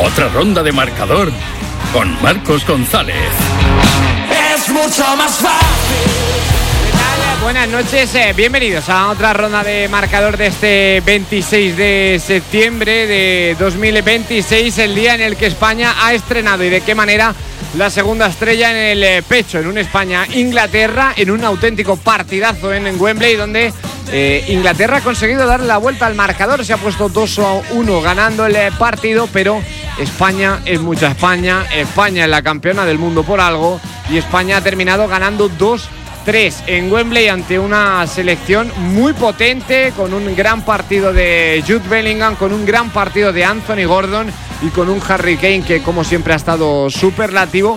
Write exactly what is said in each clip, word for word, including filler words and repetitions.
Otra ronda de marcador con Marcos González. Es mucho más fácil. Buenas noches, eh, bienvenidos a otra ronda de marcador de este veintiséis de septiembre de dos mil veintiséis, el día en el que España ha estrenado y de qué manera la segunda estrella en el eh, pecho, en un España-Inglaterra, en un auténtico partidazo en, en Wembley, donde eh, Inglaterra ha conseguido darle la vuelta al marcador, se ha puesto dos a uno ganando el eh, partido, pero España es mucha España, España es la campeona del mundo por algo y España ha terminado ganando dos tres en Wembley ante una selección muy potente, con un gran partido de Jude Bellingham, con un gran partido de Anthony Gordon y con un Harry Kane que como siempre ha estado superlativo,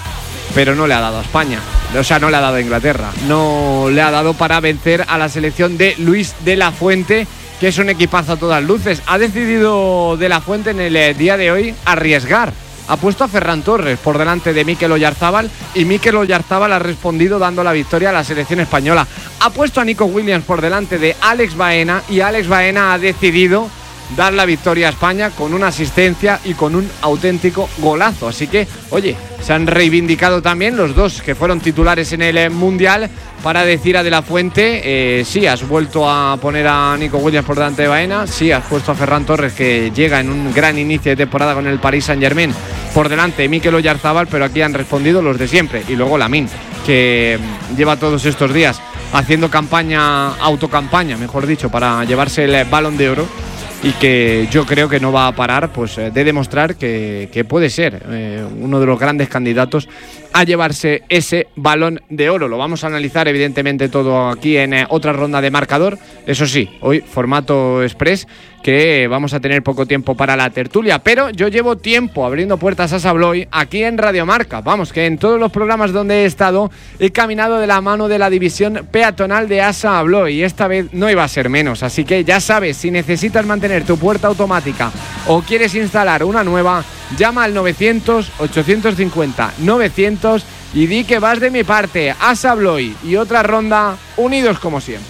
pero no le ha dado a España, o sea, no le ha dado a Inglaterra, no le ha dado para vencer a la selección de Luis de la Fuente, que es un equipazo a todas luces. Ha decidido de la Fuente en el día de hoy arriesgar. Ha puesto a Ferran Torres por delante de Mikel Oyarzabal y Mikel Oyarzabal ha respondido dando la victoria a la selección española. Ha puesto a Nico Williams por delante de Alex Baena y Alex Baena ha decidido dar la victoria a España con una asistencia y con un auténtico golazo. Así que, oye, se han reivindicado también los dos que fueron titulares en el Mundial para decir a De la Fuente, eh, sí, has vuelto a poner a Nico Williams por delante de Baena, sí, has puesto a Ferran Torres, que llega en un gran inicio de temporada con el Paris Saint-Germain, por delante de Mikel Oyarzabal, pero aquí han respondido los de siempre. Y luego Lamine, que lleva todos estos días haciendo campaña, autocampaña, mejor dicho, para llevarse el Balón de Oro, y que yo creo que no va a parar pues de demostrar que, que puede ser eh, uno de los grandes candidatos a llevarse ese Balón de Oro. Lo vamos a analizar evidentemente todo aquí en eh, otra ronda de marcador. Eso sí, hoy formato express, que vamos a tener poco tiempo para la tertulia, pero yo llevo tiempo abriendo puertas a Sabloy aquí en Radio Marca. Vamos, que en todos los programas donde he estado he caminado de la mano de la división peatonal de Asa Abloy y esta vez no iba a ser menos, así que ya sabes, si necesitas mantener tu puerta automática o quieres instalar una nueva, llama al novecientos, ochocientos cincuenta, novecientos y di que vas de mi parte. Asa Abloy y otra ronda, unidos como siempre.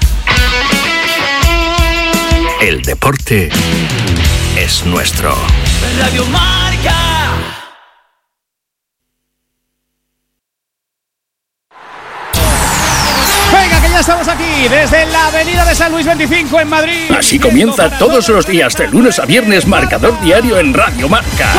El deporte es nuestro. Radio Marca. Venga, que ya estamos aquí desde la avenida de San Luis veinticinco en Madrid. Así comienza todos los días de lunes a viernes marcador diario en Radio Marca.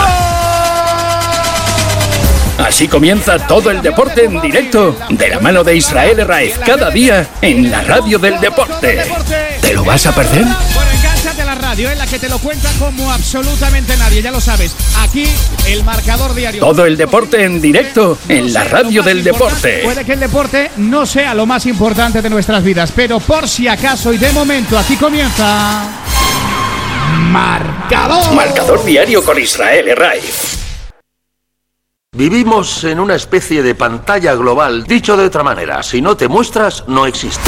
Así comienza todo el deporte en directo de la mano de Israel Herraiz cada día en la radio del deporte. ¿Te lo vas a perder? Bueno, engánchate a la radio, en la que te lo cuenta como absolutamente nadie, ya lo sabes. Aquí el marcador diario. Todo el deporte en directo en la radio del deporte. Puede que el deporte no sea lo más importante de nuestras vidas, pero por si acaso y de momento aquí comienza Marcador. Marcador diario con Israel Herraiz. Vivimos en una especie de pantalla global. Dicho de otra manera, si no te muestras, no existes.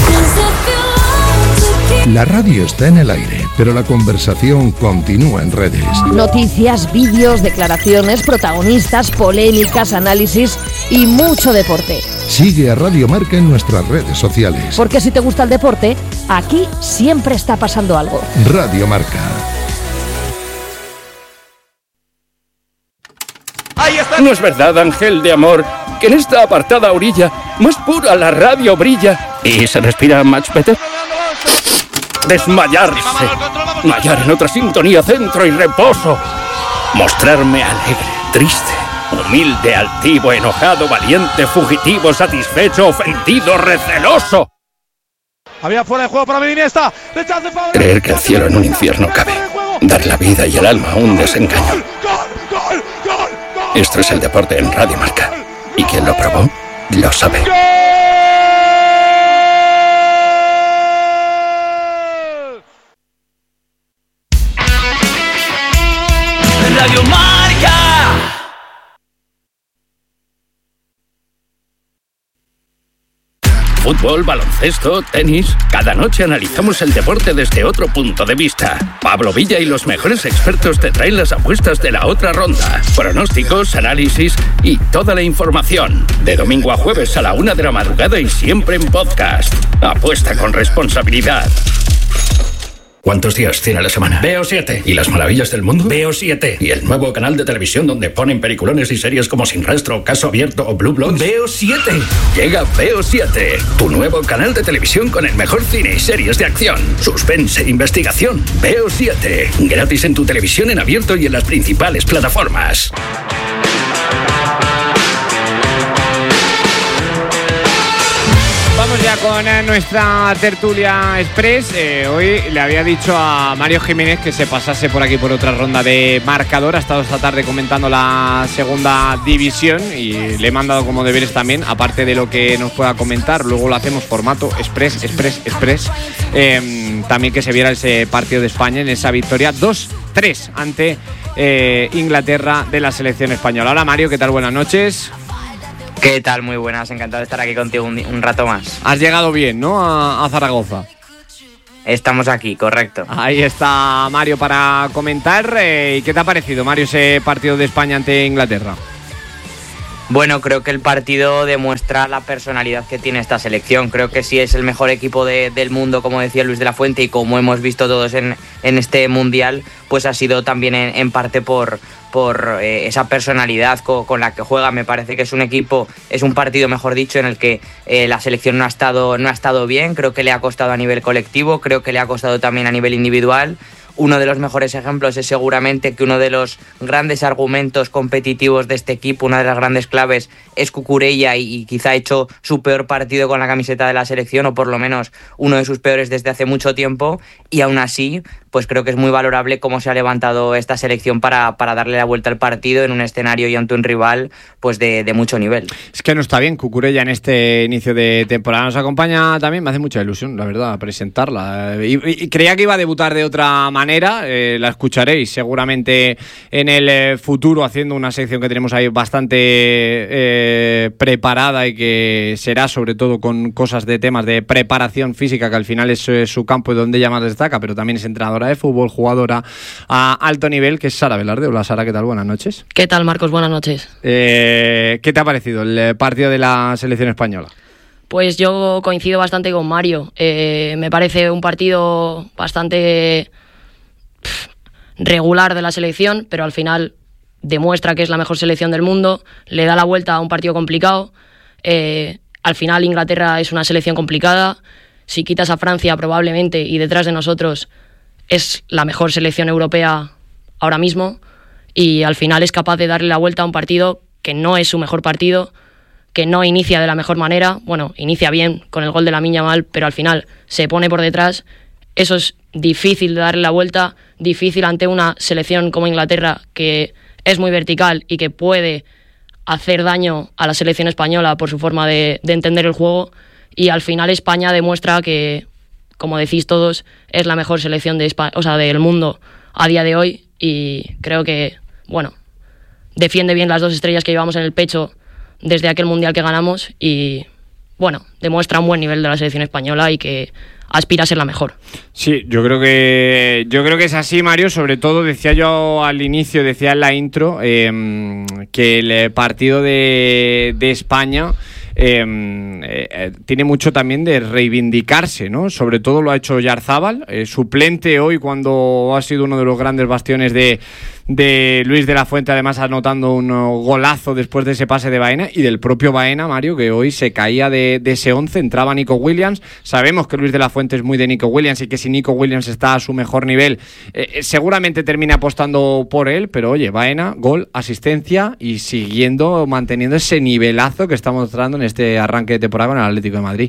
La radio está en el aire, pero la conversación continúa en redes. Noticias, vídeos, declaraciones, protagonistas, polémicas, análisis y mucho deporte. Sigue a Radio Marca en nuestras redes sociales. Porque si te gusta el deporte, aquí siempre está pasando algo. Radio Marca. No es verdad, ángel de amor, que en esta apartada orilla más pura la radio brilla y se respira much better. Desmayarse, mallar en otra sintonía, centro y reposo, mostrarme alegre, triste, humilde, altivo, enojado, valiente, fugitivo, satisfecho, ofendido, receloso. Había fuera de juego para mi Iniesta. Creer que el cielo en un infierno cabe, dar la vida y el alma a un desengaño. Esto es el deporte en Radio Marca. Y quien lo probó, lo sabe. Radio Marca. Fútbol, baloncesto, tenis. Cada noche analizamos el deporte desde otro punto de vista. Pablo Villa y los mejores expertos te traen las apuestas de la otra ronda. Pronósticos, análisis y toda la información. De domingo a jueves a la una de la madrugada y siempre en podcast. Apuesta con responsabilidad. ¿Cuántos días tiene la semana? Veo siete. ¿Y las maravillas del mundo? Veo siete. ¿Y el nuevo canal de televisión donde ponen peliculones y series como Sin Rastro, Caso Abierto o Blue Bloods? Veo siete. Llega Veo siete, tu nuevo canal de televisión con el mejor cine y series de acción, suspense e investigación. Veo siete. Gratis en tu televisión en abierto y en las principales plataformas. Vamos ya con eh, nuestra tertulia express. Eh, hoy le había dicho a Mario Jiménez que se pasase por aquí por otra ronda de marcador. Ha estado esta tarde comentando la segunda división y le he mandado como deberes también, aparte de lo que nos pueda comentar. Luego lo hacemos formato express, express, express. Eh, también que se viera ese partido de España en esa victoria dos tres ante eh, Inglaterra de la selección española. Hola Mario, ¿qué tal? Buenas noches. ¿Qué tal? Muy buenas, encantado de estar aquí contigo un, un rato más. Has llegado bien, ¿no? A, a Zaragoza. Estamos aquí, correcto. Ahí está Mario para comentar. Eh, ¿Qué te ha parecido, Mario, ese partido de España ante Inglaterra? Bueno, creo que el partido demuestra la personalidad que tiene esta selección. Creo que sí es el mejor equipo de, del mundo, como decía Luis de la Fuente, y como hemos visto todos en, en este Mundial, pues ha sido también en, en parte por, por eh, esa personalidad con, con la que juega. Me parece que es un equipo, es un partido, mejor dicho, en el que eh, la selección no ha estado, no ha estado bien. Creo que le ha costado a nivel colectivo, creo que le ha costado también a nivel individual. Uno de los mejores ejemplos es seguramente que uno de los grandes argumentos competitivos de este equipo, una de las grandes claves, es Cucurella, y, y quizá ha hecho su peor partido con la camiseta de la selección, o por lo menos uno de sus peores desde hace mucho tiempo, y aún así pues creo que es muy valorable cómo se ha levantado esta selección para, para darle la vuelta al partido en un escenario y ante un rival pues de, de mucho nivel. Es que no está bien Cucurella en este inicio de temporada. Nos acompaña también, me hace mucha ilusión, la verdad, presentarla. Y, y creía que iba a debutar de otra manera, eh, la escucharéis seguramente en el futuro haciendo una sección que tenemos ahí bastante eh, preparada y que será sobre todo con cosas de temas de preparación física, que al final es eh, su campo y donde ella más destaca, pero también es entrenadora de fútbol, jugadora a alto nivel, que es Sara Velarde. Hola Sara, ¿qué tal? Buenas noches. ¿Qué tal, Marcos? Buenas noches. Eh, ¿Qué te ha parecido el partido de la selección española? Pues yo coincido bastante con Mario. Eh, me parece un partido bastante pff, regular de la selección, pero al final demuestra que es la mejor selección del mundo, le da la vuelta a un partido complicado. Eh, al final Inglaterra es una selección complicada. Si quitas a Francia probablemente, y detrás de nosotros es la mejor selección europea ahora mismo, y al final es capaz de darle la vuelta a un partido que no es su mejor partido, que no inicia de la mejor manera. Bueno, inicia bien con el gol de Lamine Yamal, pero al final se pone por detrás. Eso es difícil de darle la vuelta, difícil ante una selección como Inglaterra, que es muy vertical y que puede hacer daño a la selección española por su forma de, de entender el juego. Y al final España demuestra que, como decís todos, es la mejor selección de España, o sea, del mundo a día de hoy, y creo que, bueno, defiende bien las dos estrellas que llevamos en el pecho desde aquel Mundial que ganamos, y, bueno, demuestra un buen nivel de la selección española y que aspira a ser la mejor. Sí, yo creo que yo creo que es así, Mario. Sobre todo, decía yo al inicio, decía en la intro, eh, que el partido de, de España Eh, eh, tiene mucho también de reivindicarse, ¿no? Sobre todo lo ha hecho Yarzábal, eh, suplente hoy cuando ha sido uno de los grandes bastiones de, de Luis de la Fuente, además anotando un golazo después de ese pase de Baena, y del propio Baena, Mario, que hoy se caía de, de ese once, entraba Nico Williams. Sabemos que Luis de la Fuente es muy de Nico Williams y que si Nico Williams está a su mejor nivel, eh, seguramente termina apostando por él, pero oye, Baena, gol, asistencia y siguiendo, manteniendo ese nivelazo que está mostrando en este arranque de temporada con el Atlético de Madrid.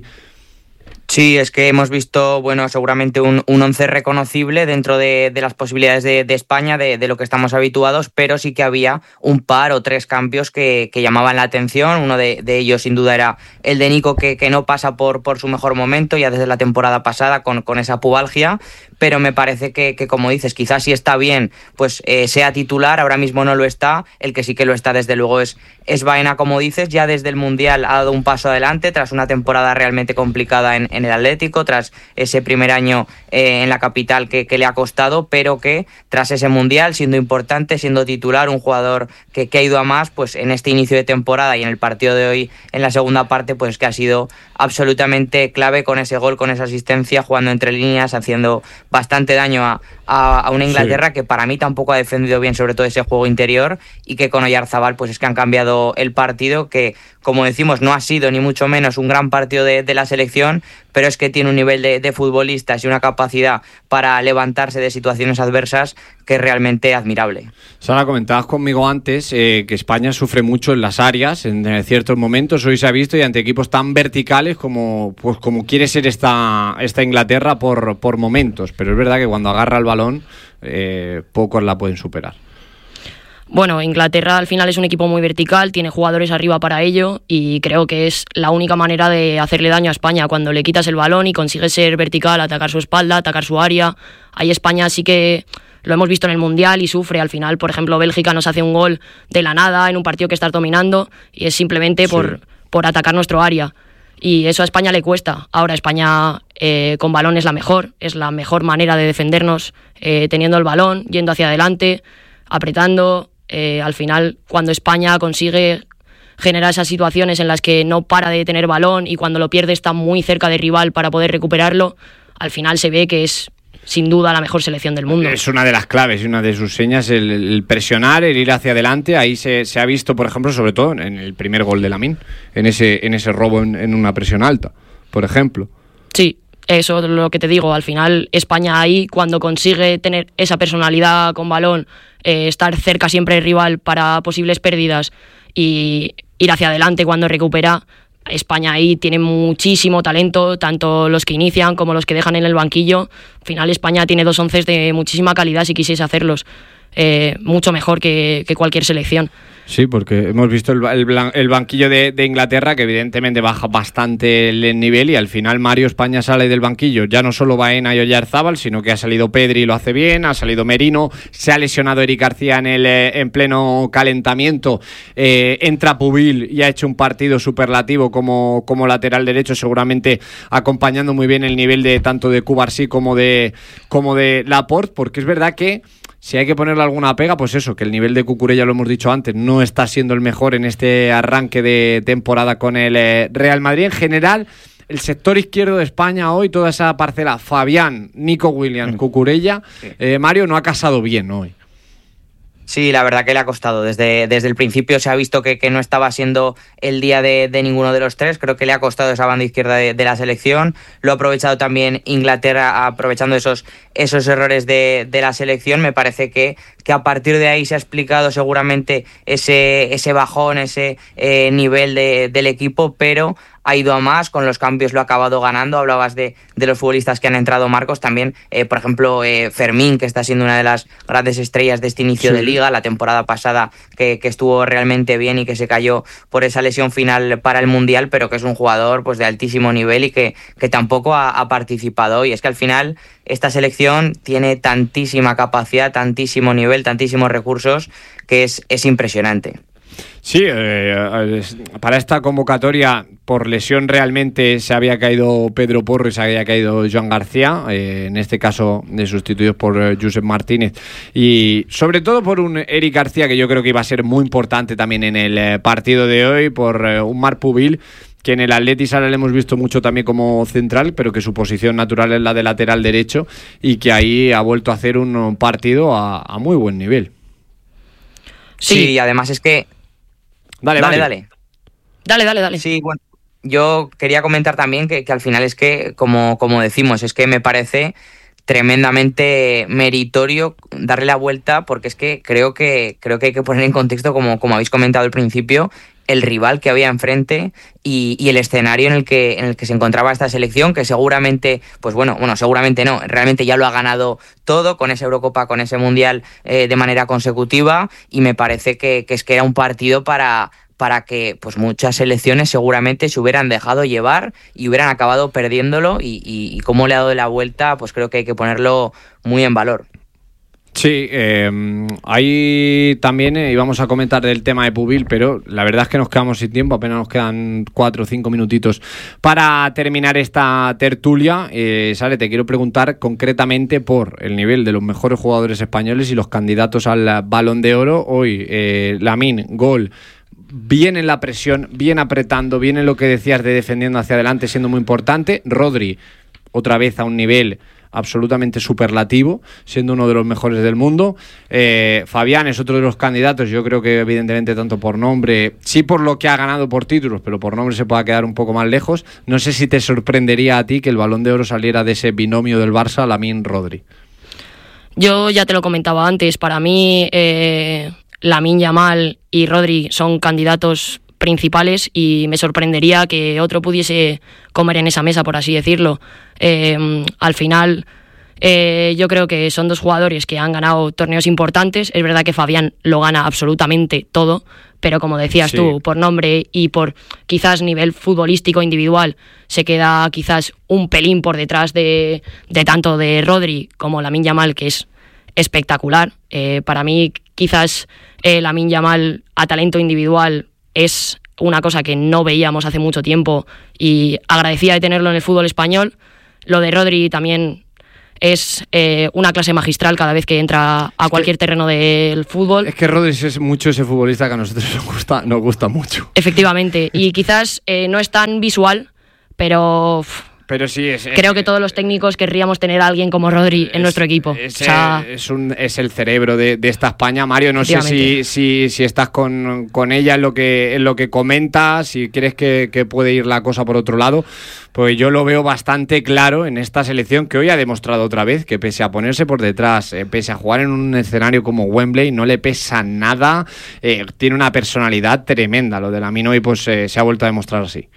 Sí, es que hemos visto, bueno, seguramente un, un once reconocible dentro de, de las posibilidades de, de España, de, de lo que estamos habituados, pero sí que había un par o tres cambios que, que llamaban la atención. Uno de, de ellos, sin duda, era el de Nico, que, que no pasa por, por su mejor momento ya desde la temporada pasada con, con esa pubalgia, pero me parece que, que como dices, quizás si está bien, pues eh, sea titular. Ahora mismo no lo está. El que sí que lo está, desde luego, es, es Baena, como dices. Ya desde el Mundial ha dado un paso adelante tras una temporada realmente complicada en, en el Atlético, tras ese primer año eh, en la capital que, que le ha costado, pero que tras ese Mundial, siendo importante, siendo titular, un jugador que, que ha ido a más, pues en este inicio de temporada y en el partido de hoy, en la segunda parte, pues que ha sido absolutamente clave con ese gol, con esa asistencia, jugando entre líneas, haciendo bastante daño a, a, a una Inglaterra sí. que para mí tampoco ha defendido bien, sobre todo ese juego interior, y que con Oyarzabal pues es que han cambiado el partido, que como decimos no ha sido ni mucho menos un gran partido de, de la selección, pero es que tiene un nivel de, de futbolistas y una capacidad para levantarse de situaciones adversas que es realmente admirable. Sara, comentabas conmigo antes eh, que España sufre mucho en las áreas, en, en ciertos momentos, hoy se ha visto, y ante equipos tan verticales como, pues, como quiere ser esta, esta Inglaterra por, por momentos, pero es verdad que cuando agarra el balón eh, pocos la pueden superar. Bueno, Inglaterra al final es un equipo muy vertical, tiene jugadores arriba para ello, y creo que es la única manera de hacerle daño a España, cuando le quitas el balón y consigues ser vertical, atacar su espalda, atacar su área. Ahí España sí que lo hemos visto en el Mundial y sufre. Al final, por ejemplo, Bélgica nos hace un gol de la nada en un partido que estás dominando, y es simplemente por, sí. por atacar nuestro área. Y eso a España le cuesta. Ahora España eh, con balón es la mejor, es la mejor manera de defendernos, eh, teniendo el balón, yendo hacia adelante, apretando. Eh, al final, cuando España consigue generar esas situaciones en las que no para de tener balón y cuando lo pierde está muy cerca del rival para poder recuperarlo, al final se ve que es sin duda la mejor selección del mundo. Es una de las claves y una de sus señas el, el presionar, el ir hacia adelante. Ahí se, se ha visto, por ejemplo, sobre todo en el primer gol de Lamine, en ese, en ese robo en, en una presión alta, por ejemplo. Sí, eso es lo que te digo. Al final España ahí, cuando consigue tener esa personalidad con balón, eh, estar cerca siempre del rival para posibles pérdidas y ir hacia adelante cuando recupera, España ahí tiene muchísimo talento, tanto los que inician como los que dejan en el banquillo. Al final España tiene dos onces de muchísima calidad si quisiese hacerlos, eh, mucho mejor que, que cualquier selección. Sí, porque hemos visto el, el, el banquillo de, de Inglaterra, que evidentemente baja bastante el nivel, y al final Mario, España sale del banquillo, ya no solo Baena y Oyarzabal, sino que ha salido Pedri y lo hace bien, ha salido Merino, se ha lesionado Eric García en, el, en pleno calentamiento, eh, entra Pubil y ha hecho un partido superlativo como, como lateral derecho, seguramente acompañando muy bien el nivel de tanto de Cubarsí como de, como de Laporte, porque es verdad que si hay que ponerle alguna pega, pues eso, que el nivel de Cucurella, lo hemos dicho antes, no está siendo el mejor en este arranque de temporada con el eh, Real Madrid. En general, el sector izquierdo de España hoy, toda esa parcela, Fabián, Nico Williams, mm. Cucurella, sí. eh, Mario, no ha casado bien hoy. Sí, la verdad que le ha costado. Desde, desde el principio se ha visto que, que no estaba siendo el día de, de ninguno de los tres. Creo que le ha costado esa banda izquierda de, de la selección. Lo ha aprovechado también Inglaterra, aprovechando esos, esos errores de, de la selección. Me parece que, que a partir de ahí se ha explicado seguramente ese, ese bajón, ese eh, nivel de, del equipo, pero ha ido a más, con los cambios lo ha acabado ganando. Hablabas de, de los futbolistas que han entrado, Marcos, también, eh, por ejemplo, eh, Fermín, que está siendo una de las grandes estrellas de este inicio sí. de Liga, la temporada pasada que, que estuvo realmente bien y que se cayó por esa lesión final para el Mundial, pero que es un jugador pues de altísimo nivel y que, que tampoco ha, ha participado hoy. Es que al final esta selección tiene tantísima capacidad, tantísimo nivel, tantísimos recursos, que es, es impresionante. Sí, eh, para esta convocatoria por lesión realmente se había caído Pedro Porro y se había caído Joan García, eh, en este caso de sustituidos por eh, Josep Martínez, y sobre todo por un Eric García que yo creo que iba a ser muy importante también en el eh, partido de hoy, por eh, un Marc Pubil, que en el Atleti Sala le hemos visto mucho también como central, pero que su posición natural es la de lateral derecho y que ahí ha vuelto a hacer un partido a, a muy buen nivel. Sí, sí, y además es que Dale, dale, dale. dale. Dale, dale, dale. Sí, bueno, yo quería comentar también que, que al final es que, como, como decimos, es que me parece tremendamente meritorio darle la vuelta, porque es que creo que creo que hay que poner en contexto, como, como habéis comentado al principio, el rival que había enfrente y, y el escenario en el que en el que se encontraba esta selección, que seguramente, pues bueno, bueno, seguramente no, realmente ya lo ha ganado todo con esa Eurocopa, con ese Mundial eh, de manera consecutiva, y me parece que, que es que era un partido para para que pues muchas selecciones seguramente se hubieran dejado llevar y hubieran acabado perdiéndolo, y, y, y cómo le ha dado la vuelta, pues creo que hay que ponerlo muy en valor. Sí, eh, ahí también eh, íbamos a comentar del tema de Pubil, pero la verdad es que nos quedamos sin tiempo, apenas nos quedan cuatro o cinco minutitos para terminar esta tertulia. Eh, Sale, te quiero preguntar concretamente por el nivel de los mejores jugadores españoles y los candidatos al Balón de Oro. Hoy, eh, Lamine, gol, bien en la presión, bien apretando, bien en lo que decías de defendiendo hacia adelante, siendo muy importante. Rodri, otra vez a un nivel absolutamente superlativo, siendo uno de los mejores del mundo. Eh, Fabián es otro de los candidatos, yo creo que evidentemente tanto por nombre, sí por lo que ha ganado por títulos, pero por nombre se pueda quedar un poco más lejos. No sé si te sorprendería a ti que el Balón de Oro saliera de ese binomio del Barça, Lamine-Rodri. Yo ya te lo comentaba antes, para mí eh, Lamine Yamal y Rodri son candidatos principales y me sorprendería que otro pudiese comer en esa mesa, por así decirlo. Eh, al final eh, yo creo que son dos jugadores que han ganado torneos importantes. Es verdad que Fabián lo gana absolutamente todo, pero como decías sí. tú, por nombre y por quizás nivel futbolístico individual se queda quizás un pelín por detrás de, de tanto de Rodri como Lamine Yamal, que es espectacular. Eh, para mí quizás eh, Lamine Yamal a talento individual es una cosa que no veíamos hace mucho tiempo y agradecida de tenerlo en el fútbol español. Lo de Rodri también es eh, una clase magistral cada vez que entra a cualquier terreno del fútbol. Es que Rodri es mucho ese futbolista que a nosotros nos gusta, nos gusta mucho. Efectivamente, y quizás eh, no es tan visual, pero... Pero sí, es, creo es, que todos los técnicos querríamos tener a alguien como Rodri en es, nuestro equipo. Es, o sea, es, un, es el cerebro de, de esta España. Mario, no sé si, si, si estás con, con ella en lo que, en lo que comenta, si crees que, que puede ir la cosa por otro lado. Pues yo lo veo bastante claro en esta selección que hoy ha demostrado otra vez que pese a ponerse por detrás, eh, pese a jugar en un escenario como Wembley, no le pesa nada, eh, tiene una personalidad tremenda. Lo de Lamine hoy pues, eh, se ha vuelto a demostrar así.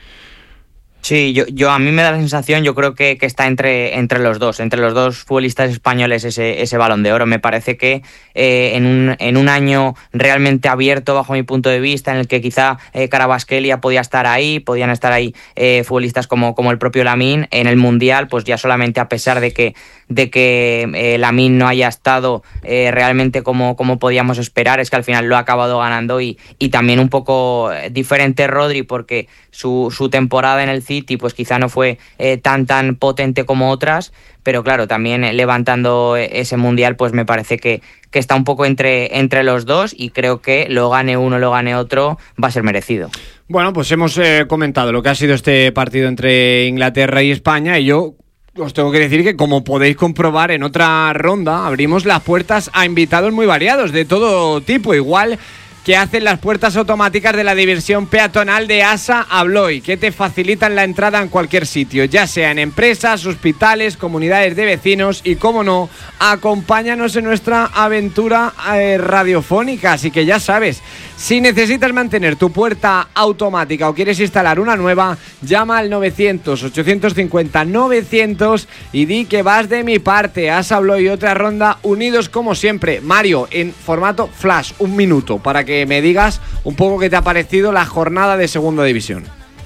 Sí, yo, yo a mí me da la sensación, yo creo que, que está entre, entre los dos, entre los dos futbolistas españoles ese, ese Balón de Oro. Me parece que eh, en, un, en un año realmente abierto bajo mi punto de vista, en el que quizá eh, Kvaratskhelia podía estar ahí, podían estar ahí eh, futbolistas como, como el propio Lamine, en el Mundial, pues ya solamente a pesar de que, de que eh, Lamine no haya estado eh, realmente como, como podíamos esperar, es que al final lo ha acabado ganando y, y también un poco diferente Rodri, porque su, su temporada en el City pues quizá no fue eh, tan tan potente como otras, pero claro, también eh, levantando ese Mundial pues me parece que, que está un poco entre, entre los dos y creo que lo gane uno, lo gane otro, va a ser merecido. Bueno, pues hemos eh, comentado lo que ha sido este partido entre Inglaterra y España y yo os tengo que decir que, como podéis comprobar, en otra ronda abrimos las puertas a invitados muy variados, de todo tipo, igual que hacen las puertas automáticas de la diversión peatonal de Asa Abloy, que te facilitan la entrada en cualquier sitio, ya sea en empresas, hospitales, comunidades de vecinos y, como no, acompáñanos en nuestra aventura eh, radiofónica. Así que ya sabes, si necesitas mantener tu puerta automática o quieres instalar una nueva, llama al novecientos, ochocientos cincuenta, novecientos y di que vas de mi parte. Asa Abloy y otra ronda unidos como siempre. Mario, en formato flash, un minuto, para que me digas un poco qué te ha parecido la jornada de Segunda División.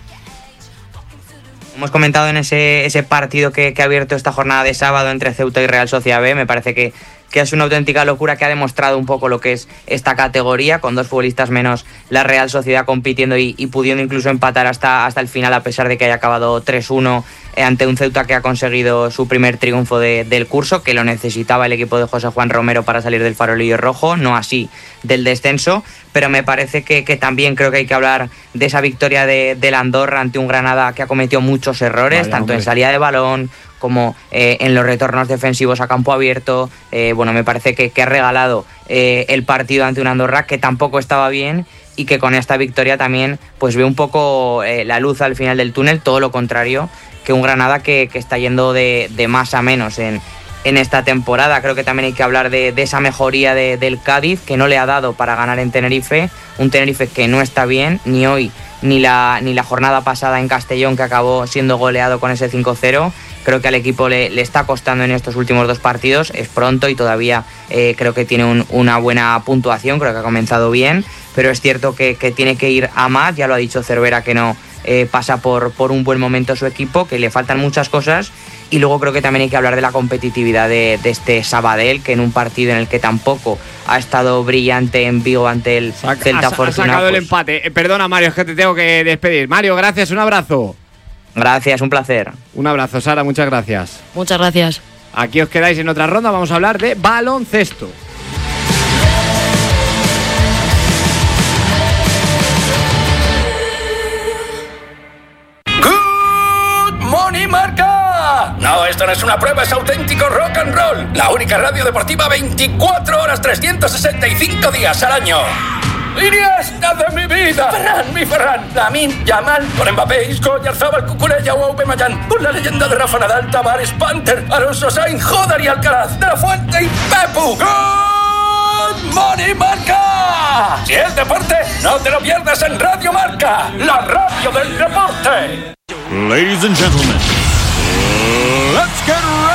Hemos comentado en ese, ese partido que, que ha abierto esta jornada de sábado entre Ceuta y Real Sociedad B, me parece que, que es una auténtica locura, que ha demostrado un poco lo que es esta categoría, con dos futbolistas menos la Real Sociedad compitiendo y, y pudiendo incluso empatar hasta, hasta el final, a pesar de que haya acabado tres uno ante un Ceuta que ha conseguido su primer triunfo de, del curso, que lo necesitaba el equipo de José Juan Romero para salir del farolillo rojo, no así del descenso, pero me parece que, que también creo que hay que hablar de esa victoria de, de la Andorra ante un Granada que ha cometido muchos errores, Vaya, tanto hombre. en salida de balón como eh, en los retornos defensivos a campo abierto. Eh, bueno, me parece que, que ha regalado eh, el partido ante un Andorra que tampoco estaba bien y que con esta victoria también pues ve un poco eh, la luz al final del túnel, todo lo contrario que un Granada que, que está yendo de, de más a menos en, en esta temporada. Creo que también hay que hablar de, de esa mejoría de, del Cádiz, que no le ha dado para ganar en Tenerife, un Tenerife que no está bien, ni hoy ni la, ni la jornada pasada en Castellón, que acabó siendo goleado con ese cinco cero. Creo que al equipo le, le está costando en estos últimos dos partidos, es pronto y todavía eh, creo que tiene un, una buena puntuación, creo que ha comenzado bien, pero es cierto que, que tiene que ir a más, ya lo ha dicho Cervera, que no eh, pasa por, por un buen momento su equipo, que le faltan muchas cosas. Y luego creo que también hay que hablar de la competitividad de, de este Sabadell, que en un partido en el que tampoco ha estado brillante en Vigo ante el Sac- Celta ha, Fortuna. Ha sacado pues... el empate. Eh, perdona, Mario, es que te tengo que despedir. Mario, gracias, un abrazo. Gracias, un placer. Un abrazo, Sara, muchas gracias. Muchas gracias. Aquí os quedáis en otra ronda, vamos a hablar de baloncesto. Good morning, Marca. No esto no es una prueba, es auténtico rock and roll. La única radio deportiva veinticuatro horas, trescientos sesenta y cinco días al año. Iniesta de mi vida, Ferran, mi Ferran, Lamine, Yamal, con Mbappé, Isco, Oyarzabal, Cucurella o Aubameyang, con la leyenda de Rafa Nadal, Tavares, Panther, Alonso Sainz, Joder y Alcaraz, De La Fuente y Pepu. ¡Good Morning Marca! Si es deporte, no te lo pierdas en Radio Marca, la radio del deporte. Ladies and gentlemen, let's get ready.